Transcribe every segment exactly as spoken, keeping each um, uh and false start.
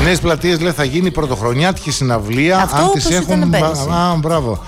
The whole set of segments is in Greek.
Νέες Πλατείες, λέει, θα γίνει πρωτοχρονιάτικη συναυλία. Αυτό αν όπως τις έχουν. ήταν πέρυσι. Α, μπράβο.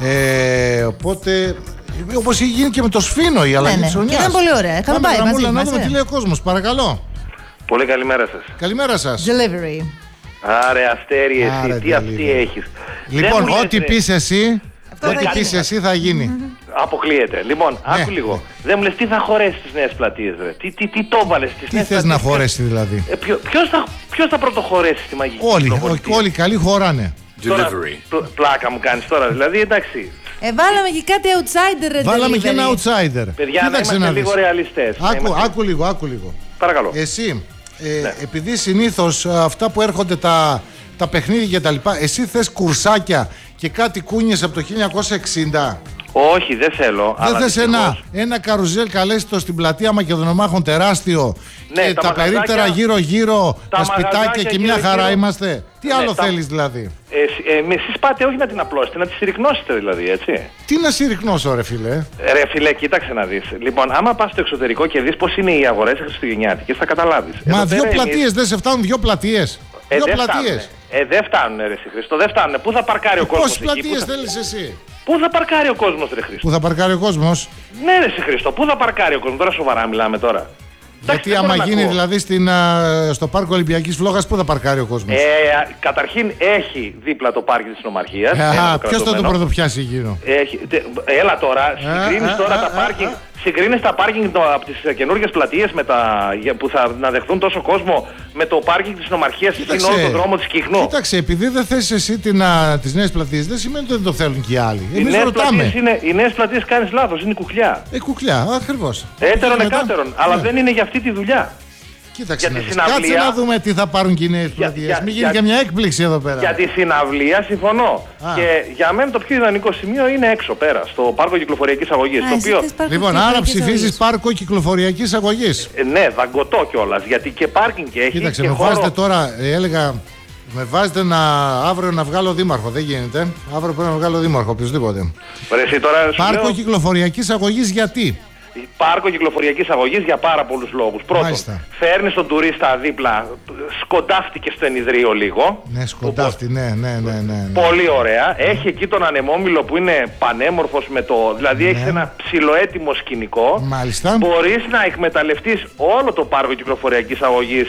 Ε, οπότε, όπως είχε γίνει και με το Σφήνο η αλλαγή Ναι, της ναι. χρονιάς. Ήταν πολύ ωραία. Είχαμε πάει μαζί να μας, δούμε ε. τι λέει ο κόσμος. Παρακαλώ. Πολύ καλημέρα σας. Καλημέρα σας. Delivery. Άρε αστέρι εσύ, Άρε, τι αυτή delivery. έχεις. Λοιπόν, Δεν μου ό,τι λες, πεις εσύ, Αυτό ό,τι θα πεις γίνει. εσύ θα γίνει. Αποκλείεται. Λοιπόν, Ναι. άκου λίγο. Δεν μου λες τι θα χωρέσει στις Νέες Πλατείες, ρε. Τι, τι, τι το βάλες στις Τι Νέες θες να Πλατείες. χωρέσει δηλαδή? Ε, ποιο, ποιος, θα, ποιος θα πρωτοχωρέσει στη μαγική Όλοι, κυκλοφορία? όλοι καλοί χωράνε. Τώρα, πλ- πλάκα μου κάνεις τώρα, δηλαδή εντάξει. Ε, βάλαμε και κάτι outsider, ρε, Βάλαμε delivery. και ένα outsider. Παιδιά, να Κοίταξε είμαστε δεις. λίγο ρεαλιστές. Να Άκου, είμαστε- άκου λίγο, άκου λίγο. Παρακαλώ. Εσύ, ε, Ναι. επειδή συνήθως ε, αυτά που έρχονται τα, τα παιχνίδια και τα λοιπά, εσύ θες κουρσάκια και κάτι κούνιες από το χίλια εννιακόσια εξήντα. Όχι, δεν θέλω. Δεν αλλά θες ένα, δυστυχώς- ένα καρουζέλ καλέσιτο στην πλατεία Μακεδονομάχων τεράστιο, Ναι, και τα τα, μαγαζάκια- περίπτερα γύρω-γύρω, τα, τα σπιτάκια μαγαζάκια και μια γύρω-γύρω. χαρά είμαστε. Τι Ναι, άλλο τα- θέλεις δηλαδή? Ε, εσ- ε, εσείς πάτε όχι να την απλώσετε, να τη συρρυκνώσετε δηλαδή, έτσι. Τι να συρρυκνώσω ρε φίλε? Ε, Ρε φίλε, κοίταξε να δεις. Λοιπόν, άμα πας στο εξωτερικό και δεις πώς είναι οι αγορές χριστουγεννιάτικες, θα καταλάβεις. Μα Εδώ δύο πέρα εμείς- πλατείες δεν σε φτάνουν, δύο πλατείες. Ε, δύο δεν πλατείες. φτάνουνε. Ε, δεν φτάνουνε ρε εσύ Χριστό, δεν φτάνουνε. Πού θα παρκάρει ο κόσμος Πόσες εκεί, πού πλατείες θα... θέλεις εσύ? πού θα παρκάρει ο κόσμος ρε Χριστό. Που θα παρκάρει ο κόσμος? Ναι ρε εσύ Χριστό, πού θα παρκάρει ο κόσμος, τώρα σοβαρά μιλάμε τώρα. Γιατί δεν άμα μπορώ να γίνει ακούω. δηλαδή στην, α, στο πάρκο Ολυμπιακής Φλόγας, πού θα παρκάρει ο κόσμος? Ε, καταρχήν έχει δίπλα το πάρκινγκ της Νομαρχίας. Ε, ένα α, ποιος θα το κρατούμενο. πρωτοπιάσει εκείνο? Έχει, τε- έλα τώρα, συγκρίνεις α, τώρα α, τα α, πάρκινγκ, α. συγκρίνεις τα πάρκινγκ το- από τις καινούργιες πλατείες με τα, για- που θα να δεχθούν τόσο κόσμο με το πάρκινγκ της Νομαρχίας εκεί είναι όλο τον δρόμο της Κυχνού. Κοίταξε, επειδή δεν θες εσύ την, α, τις νέες πλατείες, δεν σημαίνει ότι δεν το θέλουν και οι άλλοι. Οι Εμείς νέες ρωτάμε. πλατείες είναι, οι νέες πλατείες κάνεις λάθος, είναι κουκλιά. Ε, κουκλιά, ακριβώς. Έτερον Μετά- εκάτερον, αλλά Ναι. δεν είναι για αυτή τη δουλειά. Κοίταξε για να τη δεις. συναυλία- Κάτσε να δούμε τι θα πάρουν και οι νέες πλατείες. για- Μην γίνει για- και μια έκπληξη εδώ πέρα. Για τη συναυλία συμφωνώ. Α. Και για μένα το πιο ιδανικό σημείο είναι έξω πέρα, στο πάρκο κυκλοφοριακής αγωγής. Α, Το εσύ οποίο, θες πάρκο Λοιπόν, άρα κυκλοφοριακής ψηφίζεις αγωγής. πάρκο κυκλοφοριακής αγωγής. ε, ναι, δαγκωτό κιόλας, γιατί και πάρκινγκ έχει Κοίταξε, και με χώρο... βάζετε τώρα, ε, έλεγα, με βάζετε να, αύριο να βγάλω δήμαρχο. Δεν γίνεται. Αύριο πρέπει να βγάλω δήμαρχο, οποιοδήποτε. Ρε, εσύ τώρα σου Πάρκο λέω, κυκλοφοριακής αγωγής γιατί? πάρκο κυκλοφοριακής αγωγής για πάρα πολλούς λόγους. Πρώτον, Μάλιστα. φέρνεις τον τουρίστα δίπλα, σκοντάφτηκε στο ενιδρίο λίγο. Ναι, σκοντάφτη, ναι, ναι, ναι, ναι, ναι. Πολύ ωραία. Έχει εκεί τον ανεμόμυλο που είναι πανέμορφος με το... Δηλαδή έχεις ένα ψιλοέτοιμο σκηνικό. Μάλιστα. Μπορείς να εκμεταλλευτείς όλο το πάρκο κυκλοφοριακής αγωγής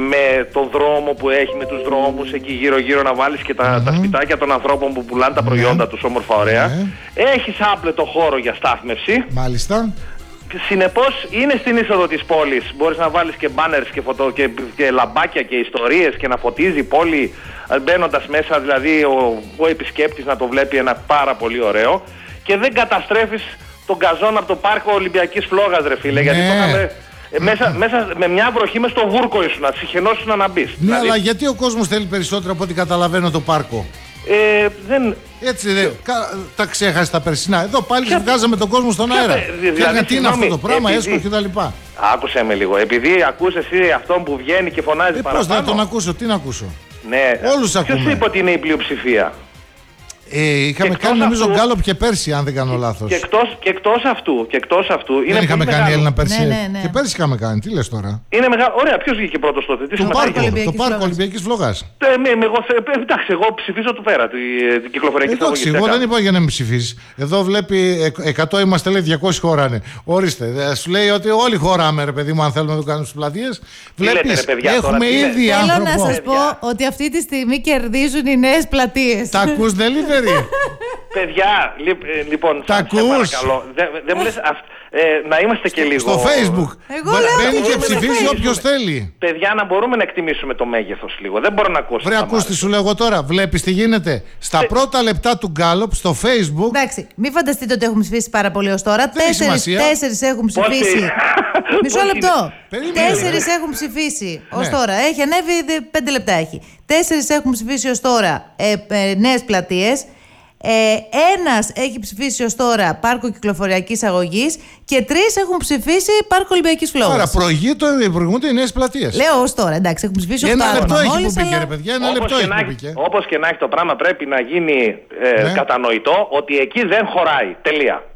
με τον δρόμο που έχει, με τους δρόμους εκεί γύρω γύρω να βάλεις και τα, τα σπιτάκια των ανθρώπων που πουλάνε τα προϊόντα τους όμορφα ωραία. Ναι. Έχεις άπλετο χώρο για στάθμευση. Μάλιστα. Συνεπώς είναι στην είσοδο της πόλης. Μπορείς να βάλεις και μπάνερς και, φωτο... και... και λαμπάκια και ιστορίες και να φωτίζει η πόλη μπαίνοντας μέσα, δηλαδή ο... ο επισκέπτης να το βλέπει ένα πάρα πολύ ωραίο. Και δεν καταστρέφεις τον καζόν από το πάρκο Ολυμπιακής Φλόγας ρε φίλε, γιατί Ναι. το είχαμε... ε, μέσα, μέσα με μια βροχή μες στο βούρκο ήσουν, να συχαινόσουν να μπεις. Ναι, αλλά γιατί ο κόσμος θέλει περισσότερο από ό,τι καταλαβαίνω το πάρκο? ε, δεν... Έτσι δεν. κα- Τα ξέχασε τα περσινά. Εδώ πάλι Ποια- βγάζαμε τον κόσμο στον ποια- αέρα. δηλαδή, Φτιάχνε τι είναι αυτό συγγνώμη, το πράγμα, επειδή- έσκο κτλ. Άκουσε με λίγο, επειδή ακούς εσύ αυτόν που βγαίνει και φωνάζει Ε, πώς παραπάνω. να τον ακούσω, τι να ακούσω. Ναι, Όλους ποιος ακούμε. είπε ότι είναι η πλειοψηφία. Ε, είχαμε εκτός κάνει νομίζω αυτού- γκάλοπ και πέρσι, αν δεν κάνω λάθος. Και εκτός, και εκτός αυτού, και εκτός αυτού είναι Δεν είχαμε πολύ κάνει μεγάλο. Έλληνα πέρσι. Ναι, ναι, ναι. Και πέρσι είχαμε κάνει, τι λες τώρα? Είναι μεγάλο. Ωραία, ποιος βγήκε πρώτος τότε, τι Το συμμετέχει. πάρκο, το Ολυμπιακής πάρκο Φλόγας. Ολυμπιακής Φλόγας. Ε, με, με, εγώ, θε- ε, εντάξει, εγώ ψηφίζω του πέρα, την, την κυκλοφοριακή Εντάξει, αγωγή. εγώ δεν είπα για να μην ψηφίσει. Εδώ βλέπει ε, εκατό είμαστε, λέει διακόσιοι χωράνε. Ορίστε, ε, σου λέει ότι όλοι χωράμε, ρε παιδί μου, αν θέλουμε να το κάνουμε στις πλατείες. λέτε, Βλέπεις, ρε παιδιά, τώρα, έχουμε τι λέτε? ήδη Θέλω άνθρωπο. να σας πω ότι αυτή τη στιγμή κερδίζουν οι νέες πλατείες. Τα ακούς delivery? Παιδιά, λι- ε, λοιπόν, Τα σε ακούς? παρακαλώ, δεν δε μου λες, αυ- ε, να είμαστε και λίγο... Στο Facebook. Εγώ Μπα- λέω Μπαίνει ότι και είναι στο ψηφίζει Facebook. όποιος θέλει. Παιδιά, να μπορούμε να εκτιμήσουμε το μέγεθος λίγο. Δεν μπορώ να ακούσω. Βρε, τα ακούς τι μάτια. σου λέω εγώ τώρα. Βλέπεις τι γίνεται. Στα πρώτα λεπτά του γκάλοπ στο Facebook. Εντάξει, μην φανταστείτε ότι έχουμε ψηφίσει πάρα πολύ ως τώρα. Δεν έχει Τέσσερις, σημασία. τέσσερις έχουν Πόσοι- ψηφίσει. Μισό πόσοι λεπτό. είναι? Περίμενε, Τέσσερις ρε. έχουν ψηφίσει ως Ναι. τώρα. Έχει ανέβει, δε- πέντε λεπτά έχει. Τέσσερις έχουν ψηφίσει ως τώρα ε, ε, νέες πλατείες. Ε, ένας έχει ψηφίσει ως τώρα πάρκο κυκλοφοριακής αγωγής και τρεις έχουν ψηφίσει πάρκο Ολυμπιακής Άρα Φλόγας. προηγείται, προηγούνται οι νέες πλατείες. Λέω ως τώρα, εντάξει, έχουν ψηφίσει οκτώ Ένα άτομα λεπτό έχει που μόλις, πήγε, αλλά- ρε παιδιά. Ένα Όπως λεπτό και έχει να που έχει- πήγε. Όπως και να έχει το πράγμα πρέπει να γίνει ε, Ναι. κατανοητό ότι εκεί δεν χωράει. Τελεία.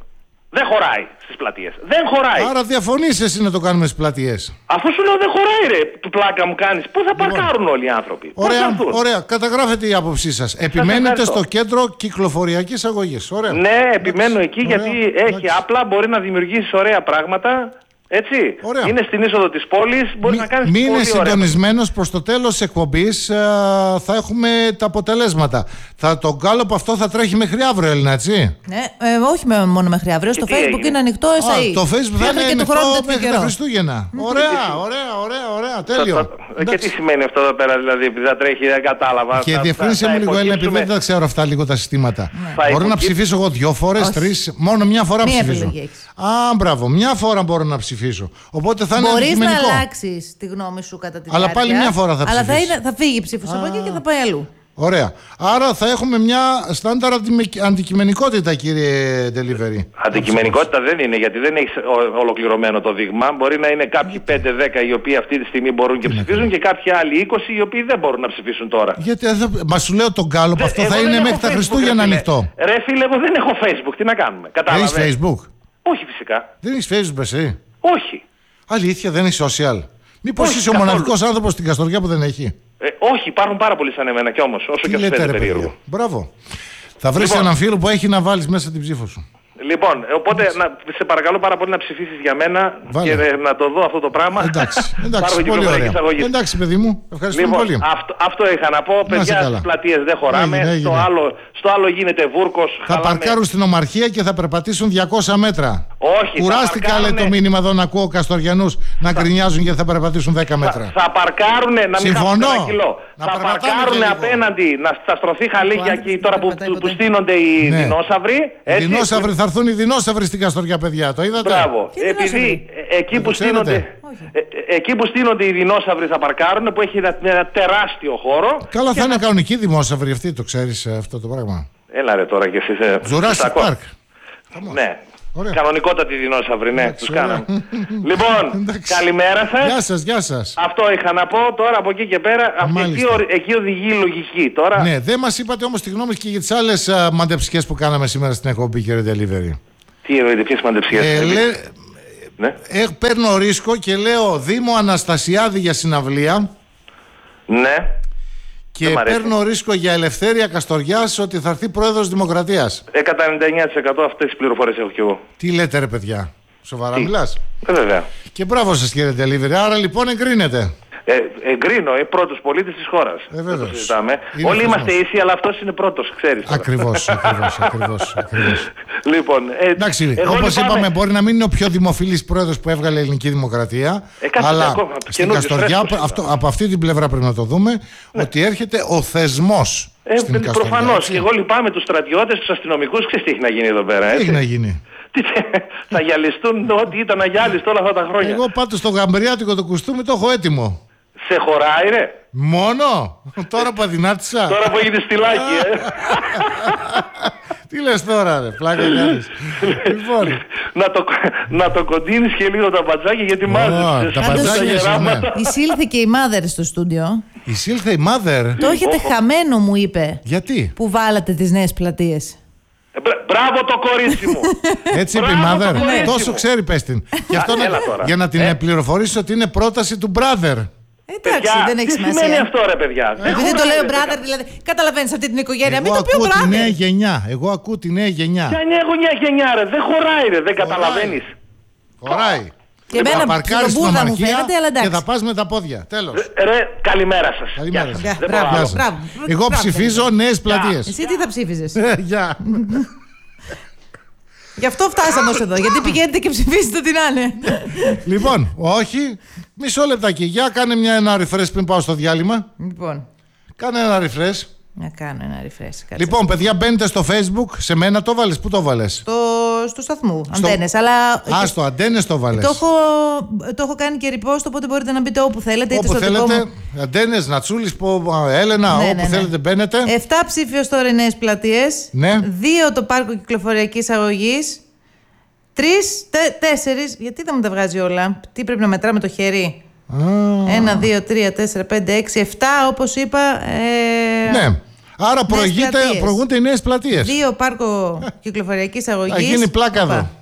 Δεν χωράει στις πλατείες. Δεν χωράει. Άρα διαφωνείς εσύ να το κάνουμε στις πλατείες. Αφού σου λέω δεν χωράει, ρε, του πλάκα μου κάνεις. Πού θα Λοιπόν, παρκάρουν όλοι οι άνθρωποι. Πώς θα Ωραία, έρθουν? ωραία. Καταγράφετε η άποψή σας. Επιμένετε ευχαριστώ. στο κέντρο κυκλοφοριακής αγωγής. Ωραία. Ναι, επιμένω εκεί Ωραία. γιατί Εντάξει. έχει απλά, μπορεί να δημιουργήσει ωραία πράγματα. Έτσι. Ωραία. Είναι στην είσοδο της πόλης, μπορεί να κάνεις Μην είναι πολύ ωραία. συντονισμένος προς το τέλος της εκπομπής. ε, θα έχουμε τα αποτελέσματα. Θα, το γκάλωπ αυτό θα τρέχει μέχρι αύριο, Έλληνα, έτσι. Ναι, ε, όχι με, μόνο μέχρι αύριο. Στο τι Facebook έγινε? είναι ανοιχτό Α, ες έι. το Facebook θα είναι και του ανοιχτό χρόνου τέτοιο μέχρι τα καιρό. Χριστούγεννα. Ωραία, ωραία, ωραία, ωραία. Τέλειο. Θα- θα- Και Εντάξει. τι σημαίνει αυτό εδώ πέρα, δηλαδή, επειδή θα τρέχει, δεν κατάλαβα. Και Θα- διευκρίνησε θα- μου θα λίγο, Έλληνα, επειδή υποκύψουμε- δεν τα ξέρω αυτά λίγο τα συστήματα. Θα Μπορώ να υποκύψουμε- ψηφίσω εγώ δύο φορές, Όχι. τρεις, μόνο μια φορά Μία ψηφίζω. επιλογή έχεις. Α, μπράβο, μια φορά μπορώ να ψηφίσω. Οπότε θα είναι Μπορεί να αντικειμενικό. αλλάξει τη γνώμη σου κατά τη Αλλά διάρκεια. πάλι μια φορά θα Αλλά θα, ψηφίσεις. είναι, θα φύγει η ψήφο από εκεί και θα πάει αλλού. Ωραία. Άρα θα έχουμε μια στάνταρ αντι- αντικειμενικότητα, κύριε Delivery. Αντικειμενικότητα δεν είναι, γιατί δεν έχει ολοκληρωμένο το δείγμα. Μπορεί να είναι κάποιοι πέντε δέκα οι οποίοι αυτή τη στιγμή μπορούν και ψηφίζουν και κάποιοι άλλοι είκοσι οι οποίοι δεν μπορούν να ψηφίσουν τώρα. Γιατί δεν θα- μα σου λέω τον γκάλωπ αυτό Εγώ θα δεν είναι έχω μέχρι τα Facebook, Χριστούγεννα ρε φίλε. ανοιχτό. Ρε φίλε, εγώ δεν έχω Facebook. Τι να κάνουμε. Δεν Κατάλαβες. έχεις Facebook. Όχι φυσικά. Δεν έχεις Facebook εσύ. Όχι. Αλήθεια, δεν έχεις social. Μήπως Όχι, είσαι ο καθόλου. μοναδικός άνθρωπος στην Καστοριά που δεν έχει. Ε, όχι, υπάρχουν πάρα πολλοί σαν εμένα κι όμως, όσο Τι και σου λέτε, φαίνεται ρε παιδιά. περίεργο. Μπράβο. Θα βρεις Λοιπόν. έναν φίλο που έχει να βάλεις μέσα την ψήφο σου. Λοιπόν, οπότε να, σε παρακαλώ πάρα πολύ να ψηφίσεις για μένα Βάλε. και ε, να το δω αυτό το πράγμα. Εντάξει, εντάξει, Πάρω πολύ κυκλοφοριακής ωραία. αγωγής. Εντάξει, παιδί μου, ευχαριστούμε Λοιπόν, πολύ. αυτό, αυτό είχα να πω. σε Παιδιά, καλά. στις πλατείες δεν χωράμε. Έγινε, Στο, έγινε. άλλο, στο άλλο γίνεται βούρκος. Θα χαλάμε. παρκάρουν στην Ομαρχία και θα περπατήσουν διακόσια μέτρα. Όχι, θα Κουράστηκα, λέει, παρκάρουνε- το μήνυμα εδώ να ακούω Καστοριανούς να γκρινιάζουν γιατί θα περπατήσουν δέκα μέτρα. Θα, θα παρκάρουνε, να μην Συμφωνώ. χάσουν ένα κιλό. Να θα περπατάμε παρκάρουνε και λίγο. απέναντι, να θα στρωθεί χαλίκια άνδρας εκεί δεν τώρα που, περπατάει που, που ποτέ. στείνονται οι Ναι. δεινόσαυροι. Οι έτσι, δεινόσαυροι, θα έρθουν οι δεινόσαυροι στην Καστοριά, παιδιά. Το είδατε. Μπράβο. Και Επειδή δεινόσαυροι. ε, εκεί, Δεν που το ξέρετε. στείνονται, ε, ε, εκεί που στείνονται οι δεινόσαυροι θα παρκάρουν, που έχει ένα, ένα τεράστιο χώρο. Καλά, θα είναι κανονικοί δημόσαυροι αυτοί, το ξέρεις ε, αυτό το πράγμα. Έλα ρε τώρα και εσύ. ε, τους Jurassic ακούω. Park. Ναι. Ωραία. Κανονικότατοι δεινόσαυροι, ναι, Εντάξει, τους ωραία. κάναμε. Λοιπόν, Εντάξει. καλημέρα σας. Γεια σας, γεια σας. Αυτό είχα να πω τώρα από εκεί και πέρα. Αυτή- Εκεί, Μάλιστα. ορι- εκεί οδηγεί η λογική. Τώρα, Ναι, δεν μας είπατε όμως τη γνώμη και για τις άλλες α, μαντεψικές που κάναμε σήμερα στην εκπομπή, κύριε Delivery. τι εννοείται, ποιες μαντεψίες. Ε, λέ, Ναι. ε, παίρνω ρίσκο και λέω Δήμο Αναστασιάδη για συναυλία Ναι. και Δεν μ' αρέσει. παίρνω ρίσκο για Ελευθέρια Καστοριάς ότι θα έρθει πρόεδρος Δημοκρατίας. Ε, κατά ενενήντα εννιά τοις εκατό αυτές τις πληροφορίες έχω κι εγώ. Τι λέτε, ρε παιδιά, σοβαρά Τι? μιλάς? Ε, βέβαια. Και μπράβο σας, κύριε Delivery. Άρα λοιπόν εγκρίνεται. Ε, εγκρίνω, ε, πρώτος πολίτης της χώρας. Ε, Δεν βέβαιως. το συζητάμε. Είναι Όλοι θεσμός. είμαστε ίσοι, αλλά αυτός είναι πρώτος, ξέρεις. τώρα. Ακριβώς, ακριβώς, ακριβώς, ακριβώς. Λοιπόν, ε, Εντάξει, εγώ όπως λυπάμαι. είπαμε, μπορεί να μην είναι ο πιο δημοφιλής πρόεδρος που έβγαλε η Ελληνική Δημοκρατία. Ε, κάτσε, αλλά ακόμα, στην καινούργιος, Καστοριά, φρέσκος αυτό, είναι. από αυτή την πλευρά πρέπει να το δούμε, ότι έρχεται ο θεσμός Ε, στην Καστοριά. προφανώς. έτσι. Και εγώ λυπάμαι τους στρατιώτες, τους αστυνομικούς. Ξέρεις τι έχει να γίνει εδώ πέρα, Τι έτσι. έχει να γίνει. Τι- θα γυαλιστούν ό,τι ήταν αγιάλιστο όλα αυτά τα χρόνια. Εγώ πάντως στο γαμπριάτικο το κουστούμι το έχω έτοιμο. Σε χωράει, ρε. Μόνο, τώρα που αδυνάτησα. Τώρα που έγινε στυλάκι, ε. Τι λες τώρα, ρε, πλάκα κάνεις. Λοιπόν, να, το, να το κοντίνεις και λίγο τα μπατζάκια γιατί μάζεψες. τα Πάντως, μπατζάκια σου, ναι. Εισήλθε και η Mother στο στούντιο. Εισήλθε η Mother. Το έχετε χαμένο, μου είπε, Γιατί, που βάλατε τις νέες πλατείες. Ε, μπρα- Μπράβο το κορίτσι μου. έτσι είπε η Μπράβο το Mother. κορίτσι Τόσο μου. ξέρει, πες την. Γι' αυτό να- έλα τώρα. για να την Ε. πληροφορήσεις ότι είναι πρόταση του brother. Εντάξει, Παιδιά, δεν έχει τι σημαίνει σημασία. αυτό, ρε παιδιά. Δεν Επειδή το χωράει, λέει ο ρε, brother, παιδιά. δηλαδή, καταλαβαίνεις αυτή την οικογένεια. Μην Εγώ το πει ο ακούω τη νέα brother. γενιά. Εγώ ακούω τη νέα γενιά. Ποια νέα γωνιά γενιά, ρε. Δεν χωράει, ρε. Δεν καταλαβαίνεις. Χωράει. Και Θα εμένα παρκάρεις στην ψιλομπούδα μου Ομαρχία φαίνεται, αλλά και εντάξει. θα πας με τα πόδια. Τέλος. Ρε, καλημέρα σας. Καλημέρα Γεια σας. σας. Γεια, Δεν μπράβο, προλάβω. Γεια σας. μπράβο. Εγώ Μπράβο, ψηφίζω νέες πλατείες. Εσύ τι θα ψήφιζες? Ε, Γεια. Γι' αυτό φτάσαμε ως εδώ. Γιατί πηγαίνετε και ψηφίζετε ό,τι να είναι. Λοιπόν, όχι. Μισό λεπτάκι. Για κάνε μια, ένα refresh πριν πάω στο διάλειμμα. Λοιπόν, Κάνε ένα refresh. να κάνω ένα refresh. κάτσε. Λοιπόν, παιδιά, μπαίνετε στο Facebook. Σε μένα το βάλες. Πού το βάλες? Το, στο σταθμού, αντένες. Αλλά Α, στο αντένες το βάλες. το έχω, το έχω κάνει και repost, οπότε μπορείτε να μπείτε όπου θέλετε. Είτε Όπου στο δικό θέλετε. μου. Αντένες, Νατσούλης, Πο- Έλενα, Ναι, όπου ναι, ναι. θέλετε μπαίνετε. Εφτά ψήφιος τώρα οι νέες πλατείες. Ναι. Δύο το πάρκο κυκλοφοριακής αγωγής. Τρεις, τε, τέσσερις. Γιατί δεν μου τα βγάζει όλα? Τι πρέπει να μετράμε το χέρι? Α, Ένα, δύο, τρία, τέσσερα, πέντε, έξι, εφτά, όπως είπα. Ε, ναι. Άρα προηγείται, πλατείες. προηγούνται οι νέες πλατείες. Δύο πάρκο κυκλοφοριακής αγωγής. Θα γίνει πλάκα Οπα. εδώ.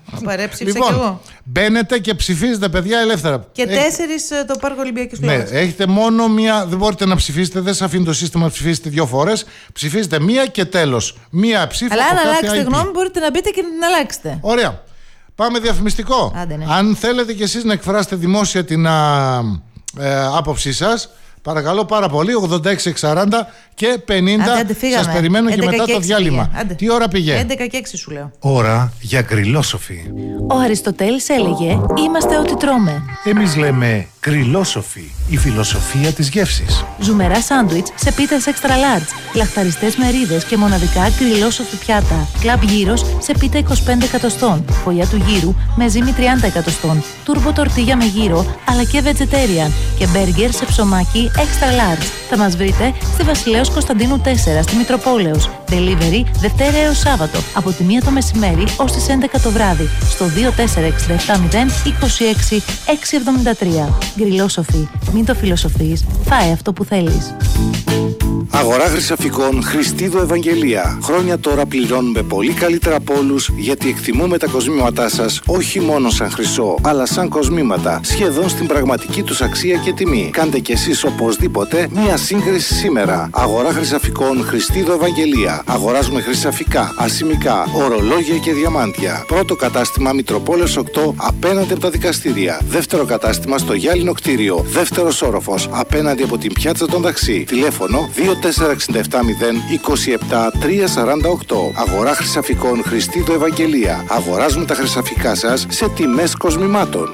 Παρέψηφισα Λοιπόν, κι εγώ. μπαίνετε και ψηφίζετε, παιδιά, ελεύθερα. Και Έχ... τέσσερις το Πάρκο Ολυμπιακής Φλόρας. Ναι, έχετε μόνο μία. Δεν μπορείτε να ψηφίσετε, δεν σας αφήνει το σύστημα να ψηφίσετε δύο φορές. Ψηφίζετε μία και τέλος. Μία ψήφο. Αλλά από αν κάθε αλλάξετε άι πι. γνώμη, μπορείτε να μπείτε και να την αλλάξετε. Ωραία. Πάμε διαφημιστικό. Άντε, ναι. Αν θέλετε κι εσείς να εκφράσετε δημόσια την α, ε, άποψή σας, παρακαλώ πάρα πολύ. ογδόντα έξι εξακόσια και πενήντα. Άντε, άντε, φύγαμε. Σας περιμένω και μετά και το διάλειμμα. Τι ώρα πήγε? έντεκα και έξι σου λέω. Ώρα για γκριλόσοφι. Ο Αριστοτέλης έλεγε «Είμαστε ό,τι τρώμε». Εμείς λέμε γκριλόσοφι, η φιλοσοφία της γεύσης. Ζουμερά σάντουιτς σε πίτες extra large, λαχταριστές μερίδες και μοναδικά γκριλόσοφι πιάτα. Κλαμπ γύρος σε πίτα είκοσι πέντε εκατοστών, φωλιά του γύρου με ζύμη τριάντα εκατοστών, τούρμπο τορτίγια με γύρο αλλά και vegetarian και μπέργκερ σε ψωμάκι extra large. Θα μας βρείτε στη Βασιλέως Κωνσταντίνου τέσσερα στη Μητροπόλεως. Delivery Δευτέρα έως Σάββατο από τη μία το μεσημέρι ως τις έντεκα το βράδυ στο δύο τέσσερα έξι επτά μηδέν είκοσι έξι εξακόσια εβδομήντα τρία. Γκριλόσοφι. Μην το φιλοσοφείς. Φάε αυτό που θέλεις. Αγορά Χρυσαφικών Χριστίδου Ευαγγελία. Χρόνια τώρα πληρώνουμε πολύ καλύτερα από όλους, γιατί εκτιμούμε τα κοσμήματά σας όχι μόνο σαν χρυσό, αλλά σαν κοσμήματα, σχεδόν στην πραγματική τους αξία και τιμή. Κάντε κι εσείς οπωσδήποτε μία σύγκριση σήμερα. Αγορά Χρυσαφικών Χριστίδου Ευαγγελία. Αγοράζουμε χρυσαφικά, ασημικά, ορολόγια και διαμάντια. Πρώτο κατάστημα Μητροπόλεως οκτώ απέναντι από τα δικαστήρια. Δεύτερο κατάστημα στο Γυάλινο κτίριο. Δεύτερος όροφος απέναντι από την πιάτσα των Δαξί. Τηλέφωνο δύο τέσσερα έξι επτά μηδέν είκοσι επτά τριακόσια σαράντα οκτώ. Αγορά Χρυσαφικών Χριστίδου Ευαγγελία. Αγοράζουμε τα χρυσαφικά σας σε τιμές κοσμημάτων.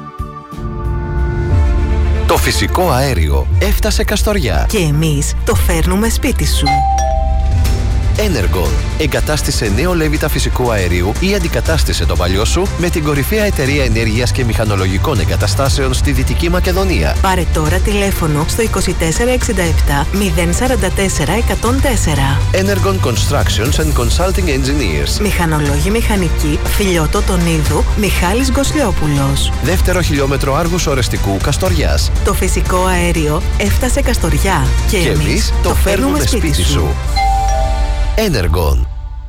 Το φυσικό αέριο έφτασε Καστοριά. Και εμείς το φέρνουμε σπίτι σου. Energon. Εγκατάστησε νέο λέβητα φυσικού αερίου ή αντικατάστησε το παλιό σου με την κορυφαία εταιρεία ενέργειας και μηχανολογικών εγκαταστάσεων στη Δυτική Μακεδονία. Πάρε τώρα τηλέφωνο στο είκοσι τέσσερα εξήντα επτά μηδέν σαράντα τέσσερα εκατόν τέσσερα. Energon Constructions and Consulting Engineers. Μηχανολόγοι μηχανικοί, Φιλιώτο Τονίδου, Μιχάλης Γκοσλιόπουλος. Δεύτερο χιλιόμετρο Άργους Ορεστικού Καστοριάς. Το φυσικό αέριο έφτασε Καστοριά. Και, και εμείς το φέρνουμε σπίτι σου. σου. Energon.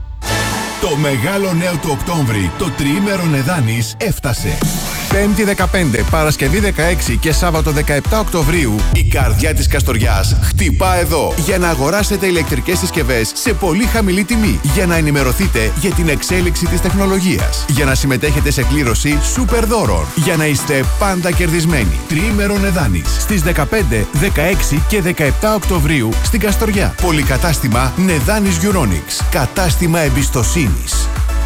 Το μεγάλο νέο του Οκτώβρη, το τριήμερο Νεδάνης, έφτασε. Πέμπτη δεκαπέντε, Παρασκευή δεκαέξι και Σάββατο δεκαεπτά Οκτωβρίου, η καρδιά της Καστοριάς χτυπά εδώ για να αγοράσετε ηλεκτρικές συσκευές σε πολύ χαμηλή τιμή, για να ενημερωθείτε για την εξέλιξη της τεχνολογίας, για να συμμετέχετε σε κλήρωση σούπερ δώρων, για να είστε πάντα κερδισμένοι. Τριήμερο Νεδάνης στις δεκαπέντε, δεκαέξι και δεκαεπτά Οκτωβρίου στην Καστοριά. Πολυκατάστημα Νεδάνης Euronics. Κατάστημα εμπιστοσύνης.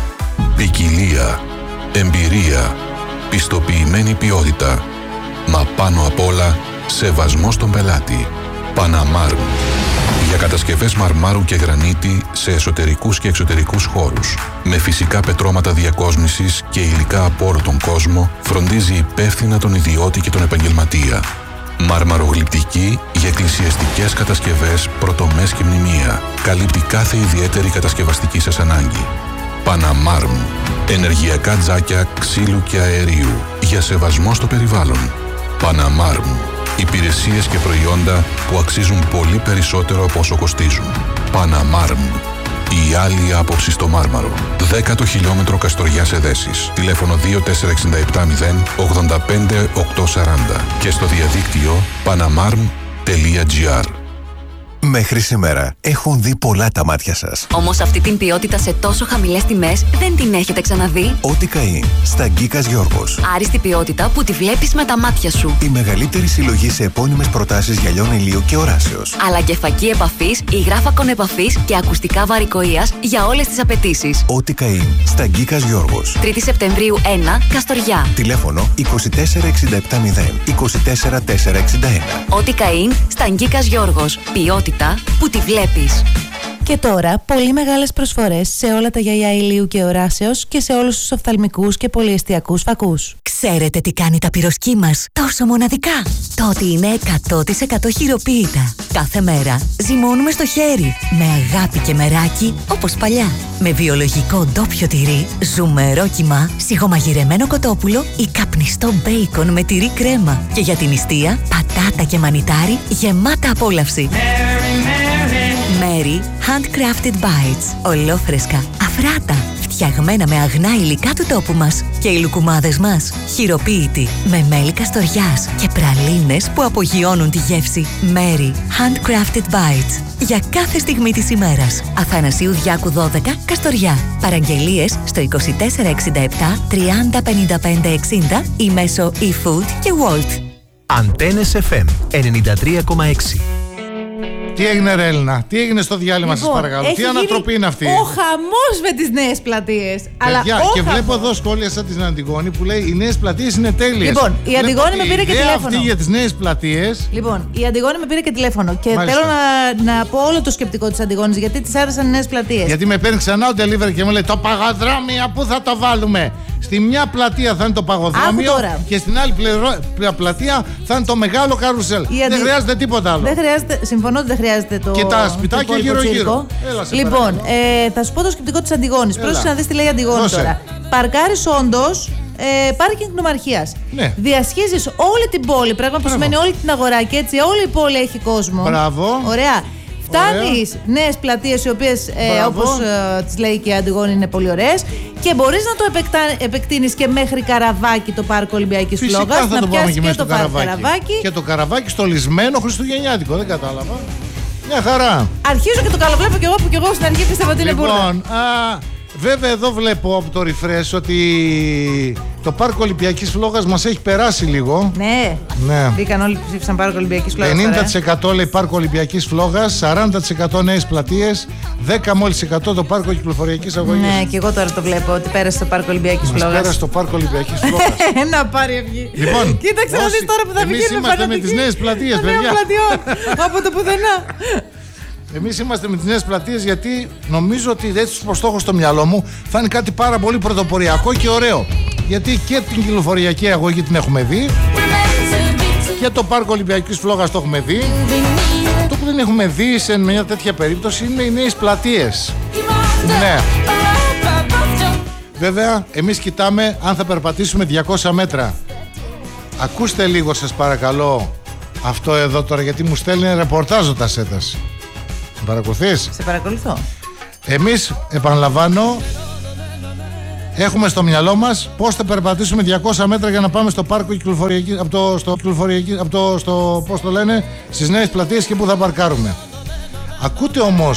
Ποικιλία, εμπειρία, πιστοποιημένη ποιότητα, μα πάνω απ' όλα σεβασμός στον πελάτη. Παναμάρμ. Για κατασκευές μαρμάρου και γρανίτη σε εσωτερικούς και εξωτερικούς χώρους. Με φυσικά πετρώματα διακόσμησης και υλικά από όλο τον κόσμο, φροντίζει υπεύθυνα τον ιδιώτη και τον επαγγελματία. Μαρμαρογλυπτική για εκκλησιαστικές κατασκευές, πρωτομές και μνημεία. Καλύπτει κάθε ιδιαίτερη κατασκευαστική σας ανάγκη. Παναμάρμ. Ενεργειακά τζάκια ξύλου και αερίου για σεβασμό στο περιβάλλον. Παναμάρμ. Υπηρεσίες και προϊόντα που αξίζουν πολύ περισσότερο από όσο κοστίζουν. Παναμάρμ. Η άλλη άποψη στο Μάρμαρο. Δέκατο χιλιόμετρο Καστοριάς Εδέσης. Τηλέφωνο δύο τέσσερα έξι επτά μηδέν ογδόντα πέντε οκτακόσια σαράντα και στο διαδίκτυο παναμάρμ τελεία τζι άρ. Μέχρι σήμερα έχουν δει πολλά τα μάτια σας. Όμως αυτή την ποιότητα σε τόσο χαμηλές τιμές δεν την έχετε ξαναδεί. Ό,τι καεί στα Γκίκας Γιώργος. Άριστη ποιότητα που τη βλέπεις με τα μάτια σου. Η μεγαλύτερη συλλογή σε επώνυμες προτάσεις γυαλιών ηλίου και οράσεως. Αλλά και φακή επαφής, υγράφακον επαφής και ακουστικά βαρικοείας για όλες τις απαιτήσεις. Ό,τι καεί στα Γκίκας Γιώργος. τρίτη Σεπτεμβρίου ένα, Καστοριά. Τηλέφωνο είκοσι τέσσερα εξήντα επτά μηδέν είκοσι τέσσερα τετρακόσια εξήντα ένα. Ό,τι καεί στα Γκίκας Γιώργος. Ποιότητα που τη βλέπεις. Και τώρα, πολύ μεγάλες προσφορές σε όλα τα γυαλιά ηλίου και οράσεως και σε όλους τους οφθαλμικούς και πολυεστιακούς φακούς. Ξέρετε τι κάνει τα πυροσκή μας τόσο μοναδικά? Το ότι είναι εκατό τοις εκατό χειροποίητα. Κάθε μέρα ζυμώνουμε στο χέρι, με αγάπη και μεράκι, όπως παλιά. Με βιολογικό ντόπιο τυρί, ζουμερό κιμά, σιγομαγειρεμένο κοτόπουλο ή καπνιστό μπέικον με τυρί κρέμα. Και για την νηστεία, πατάτα και μανιτάρι γεμάτα απόλαυση. Mary Handcrafted Bites. Ολόφρεσκα, αφράτα, Φτιαγμένα με αγνά υλικά του τόπου μας. Και οι λουκουμάδες μας χειροποίητοι με μέλι καστοριάς και πραλίνες που απογειώνουν τη γεύση. Mary Handcrafted Bites. Για κάθε στιγμή της ημέρας. Αθανασίου Διάκου δώδεκα, Καστοριά. Παραγγελίες στο είκοσι τέσσερα εξήντα επτά τριάντα πενήντα πέντε εξήντα ή μέσω eFood και Wolt. Αντένες εφ εμ ενενήντα τρία κόμμα έξι. Τι έγινε, ρε Έλληνα, τι έγινε στο διάλειμμα, λοιπόν, σας παρακαλώ, τι ανατροπή είναι αυτή? Ο χαμός με τις νέες πλατείες. Αλλά Παιδιά, ο και χαμός. βλέπω εδώ σχόλια σαν την Αντιγόνη που λέει οι νέες πλατείες είναι τέλειες. Λοιπόν, η Αντιγόνη με πήρε και τηλέφωνο. Αυτή για τις νέες πλατείες. Λοιπόν, η Αντιγόνη με πήρε και τηλέφωνο. Και Μάλιστα. θέλω να, να πω όλο το σκεπτικό της Αντιγόνης, γιατί της άρεσαν οι νέες πλατείες. Γιατί με παίρνει ξανά ο delivery και μου λέει το παγοδρόμιο, πού θα το βάλουμε? Στη μια πλατεία θα είναι το παγοδρόμιο και στην άλλη πλευρό, πλατεία θα είναι το μεγάλο καρουσέλ. Αντι... Δεν χρειάζεται τίποτα άλλο. Δεν χρειάζεται, συμφωνώ ότι δεν χρειάζεται το. Και τα σπιτάκια γύρω-γύρω. Λοιπόν, ε, θα σου πω το σκεπτικό της Αντιγόνης. Πρόσεξε να δεις τι λέει η Αντιγόνη Δώσε. τώρα. Παρκάρεις όντως ε, πάρκινγκ νομαρχίας. Ναι. Διασχίζεις όλη την πόλη, πράγμα που σημαίνει όλη την αγορά και έτσι όλη η πόλη έχει κόσμο. Μπράβο. Ωραία. Φτάνεις νέες πλατείες οι οποίες ε, όπως ε, τις λέει και η Αντιγόνη είναι πολύ ωραίες και μπορείς να το επεκτα... επεκτείνεις και μέχρι Καραβάκι το πάρκο Ολυμπιακής Φυσικά Φλόγας. θα Να το πάμε πιάσεις και και μέσα το στο πάρκο Καραβάκι. Καραβάκι. Και το Καραβάκι στολισμένο χριστουγεννιάτικο, δεν κατάλαβα. Μια χαρά. Αρχίζω και το καλοβλέπω κι εγώ που κι εγώ στην αρχή πίστευα ότι είναι μπουρδα. Λοιπόν, α, βέβαια εδώ βλέπω από το refresh ότι το πάρκο Ολυμπιακής Φλόγας μας έχει περάσει λίγο. Ναι, Ναι. μπήκαν όλοι που ψήφισαν πάρκο Ολυμπιακής Φλόγας. πενήντα τοις εκατό λέει πάρκο Ολυμπιακής Φλόγας, σαράντα τοις εκατό νέες πλατείες, δέκα μόλις τοις εκατό το πάρκο κυκλοφοριακής αγωγής. Ναι, και εγώ τώρα το βλέπω ότι πέρασε το πάρκο Ολυμπιακής Μας Φλόγας. πέρασε το πάρκο Ολυμπιακής Φλόγας. Να πάρει αυγή. Λοιπόν, κοίταξε να όσοι- δεις τώρα που θα εμείς βγει. είμαστε με τις νέες πλατείες, των νέων παιδιά. πλατειών, από το πουθενά. Εμείς είμαστε με τις νέες πλατείες γιατί νομίζω ότι έτσι προς στόχο στο μυαλό μου θα είναι κάτι πάρα πολύ πρωτοποριακό και ωραίο. Γιατί και την κυκλοφοριακή αγωγή την έχουμε δει και το πάρκο Ολυμπιακής Φλόγας το έχουμε δει. Το που δεν έχουμε δει σε μια τέτοια περίπτωση είναι οι νέες πλατείες. Ναι. Βέβαια, εμείς κοιτάμε αν θα περπατήσουμε διακόσια μέτρα. Ακούστε λίγο σας παρακαλώ αυτό εδώ τώρα, γιατί μου στέλνει ρεπορτάζ ο Τασέτας. Με παρακολουθείς? Σε παρακολουθώ. Εμείς, επαναλαμβάνω, έχουμε στο μυαλό μας πώς θα περπατήσουμε διακόσια μέτρα για να πάμε στο πάρκο κυκλοφοριακή, από το, στο κυκλοφοριακή, από το, στο, πώς το λένε, στις νέες πλατείες και που θα παρκάρουμε. Ακούτε όμως